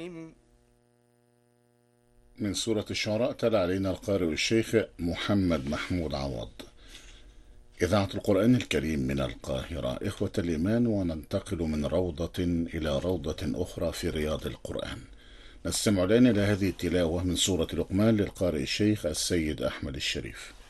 من سورة الشعراء تلا علينا القارئ الشيخ محمد محمود عوض. إذاعة القرآن الكريم من القاهرة، إخوة الإيمان، وننتقل من روضة إلى روضة أخرى في رياض القرآن. نستمع الآن إلى هذه التلاوة من سورة لقمان للقارئ الشيخ السيد أحمد الشريف.